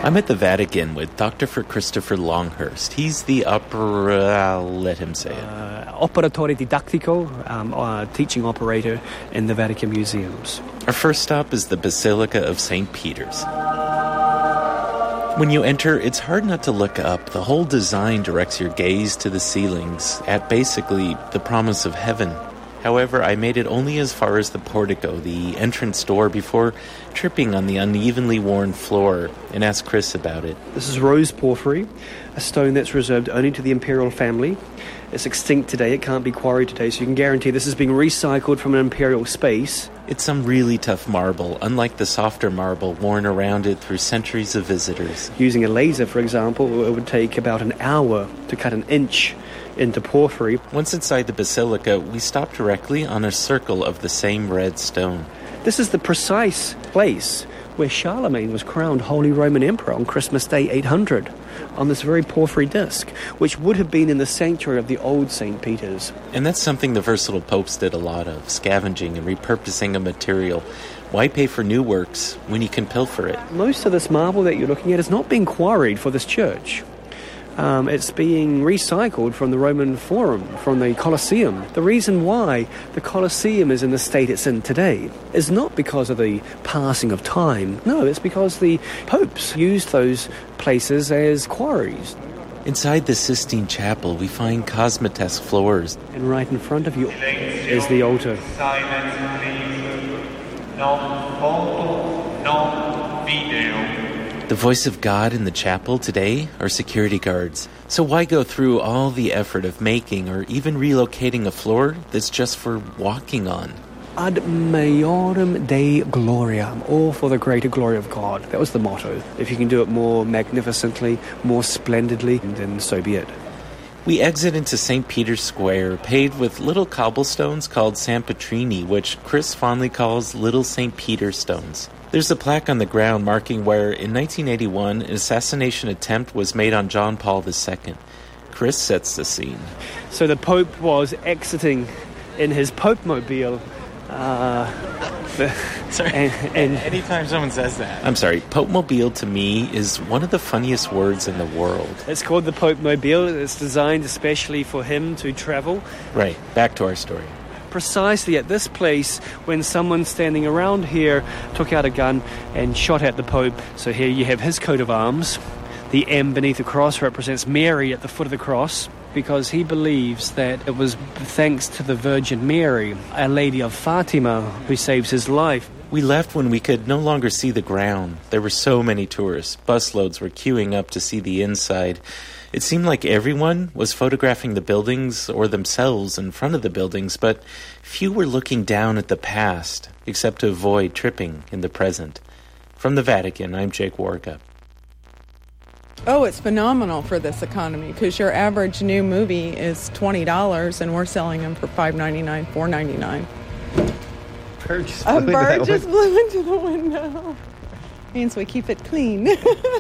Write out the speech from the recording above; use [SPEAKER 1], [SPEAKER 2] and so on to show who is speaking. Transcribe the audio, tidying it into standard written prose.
[SPEAKER 1] I'm at the Vatican with Dr. Christopher Longhurst. He's the let him say it.
[SPEAKER 2] Operatore didactico, teaching operator in the Vatican Museums.
[SPEAKER 1] Our first stop is the Basilica of St. Peter's. When you enter, it's hard not to look up. The whole design directs your gaze to the ceilings at basically the promise of heaven. However, I made it only as far as the portico, the entrance door, before tripping on the unevenly worn floor and asked Chris about it.
[SPEAKER 2] This is rose porphyry, a stone that's reserved only to the imperial family. It's extinct today, it can't be quarried today, so you can guarantee this is being recycled from an imperial space.
[SPEAKER 1] It's some really tough marble, unlike the softer marble worn around it through centuries of visitors.
[SPEAKER 2] Using a laser, for example, it would take about an hour to cut an inch into porphyry.
[SPEAKER 1] Once inside the basilica, we stop directly on a circle of the same red stone.
[SPEAKER 2] This is the precise place where Charlemagne was crowned Holy Roman Emperor on Christmas Day 800, on this very porphyry disc, which would have been in the sanctuary of the old St. Peter's.
[SPEAKER 1] And that's something the versatile popes did a lot of, scavenging and repurposing a material. Why pay for new works when you can pilfer it?
[SPEAKER 2] Most of this marble that you're looking at is not being quarried for this church. It's being recycled from the Roman Forum, from the Colosseum. The reason why the Colosseum is in the state it's in today is not because of the passing of time. No, it's because the popes used those places as quarries.
[SPEAKER 1] Inside the Sistine Chapel, we find cosmatesque floors.
[SPEAKER 2] And right in front of you is the altar.
[SPEAKER 3] Silence, please. No photo, no video.
[SPEAKER 1] The voice of God in the chapel today are security guards. So why go through all the effort of making or even relocating a floor that's just for walking on?
[SPEAKER 2] Ad Majorem Dei Gloria, all for the greater glory of God. That was the motto. If you can do it more magnificently, more splendidly, then so be it.
[SPEAKER 1] We exit into St. Peter's Square, paved with little cobblestones called San Petrini, which Chris fondly calls Little St. Peter stones. There's a plaque on the ground marking where, in 1981, an assassination attempt was made on John Paul II. Chris sets the scene.
[SPEAKER 2] So the Pope was exiting in his Pope-mobile.
[SPEAKER 1] Sorry,
[SPEAKER 2] and
[SPEAKER 1] anytime someone says that. I'm sorry, Pope-mobile to me is one of the funniest words in the world.
[SPEAKER 2] It's called the Pope-mobile. It's designed especially for him to travel.
[SPEAKER 1] Right, back to our story.
[SPEAKER 2] Precisely at this place, when someone standing around here took out a gun and shot at the Pope. So here you have his coat of arms. The M beneath the cross represents Mary at the foot of the cross, because he believes that it was thanks to the Virgin Mary, Our Lady of Fatima, who saves his life.
[SPEAKER 1] We left when we could no longer see the ground. There were so many tourists. Busloads were queuing up to see the inside. It seemed like everyone was photographing the buildings or themselves in front of the buildings, but few were looking down at the past, except to avoid tripping in the present. From the Vatican, I'm Jake Warga.
[SPEAKER 4] Oh, it's phenomenal for this economy, because your average new movie is $20, and we're selling them for $5.99, $4.99. A bird just blew into the window. Means we keep it clean.